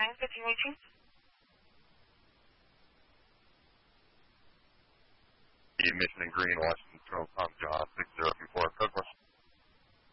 1518. The Mission in Green, Washington, Tom John, 6024, Douglas.